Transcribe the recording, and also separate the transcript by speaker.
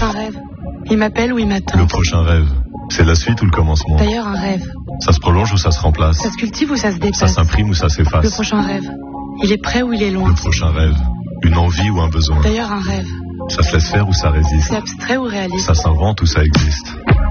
Speaker 1: prochain rêve. Il m'appelle ou il m'attend.
Speaker 2: Le prochain rêve, c'est la suite ou le commencement?
Speaker 1: D'ailleurs, un rêve.
Speaker 2: Ça se prolonge ou ça se remplace?
Speaker 1: Ça se cultive ou ça se dépasse?
Speaker 2: Ça s'imprime ou ça s'efface?
Speaker 1: Le prochain rêve. Il est près ou il est loin?
Speaker 2: Le prochain rêve, une envie ou un besoin?
Speaker 1: D'ailleurs, un rêve.
Speaker 2: Ça se laisse faire ou ça résiste?
Speaker 1: C'est abstrait ou réaliste?
Speaker 2: Ça s'invente ou ça existe?